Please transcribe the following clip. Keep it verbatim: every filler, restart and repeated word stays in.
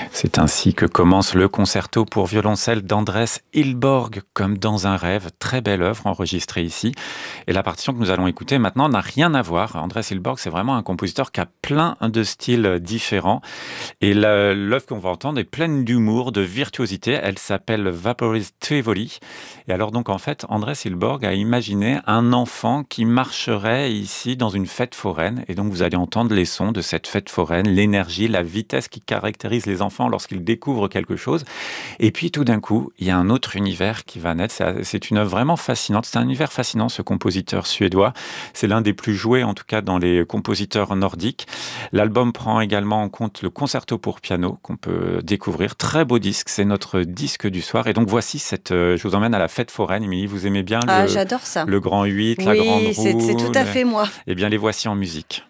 C'est ainsi que commence le concerto pour violoncelle d'Andrés Hilborg, comme dans un rêve. Très belle œuvre enregistrée ici. Et la partition que nous allons écouter maintenant n'a rien à voir. Andrés Hilborg, c'est vraiment un compositeur qui a plein de styles différents. Et la- l'œuvre qu'on va entendre est pleine d'humour, de virtuosité. Elle s'appelle Vaporized Tivoli. Et alors donc en fait, Andrés Hilborg a imaginé un enfant qui marcherait ici dans une fête foraine. Et donc vous allez entendre les sons de cette fête foraine, l'énergie, la vitesse qui caractérise les enfants lorsqu'ils découvrent quelque chose. Et puis tout d'un coup, il y a un autre univers qui va naître. C'est c'est une œuvre vraiment fascinante. C'est un univers fascinant, ce compositeur suédois. C'est l'un des plus joués, en tout cas, dans les compositeurs nordiques. L'album prend également en compte le concerto pour piano qu'on peut découvrir. Très beau disque, c'est notre disque du soir. Et donc voici cette... euh, je vous emmène à la fête foraine. Émilie, vous aimez bien Ah, le, j'adore ça. le grand huit, la grande Oui, c'est c'est roue tout à le- fait moi. Eh bien, les voici en musique.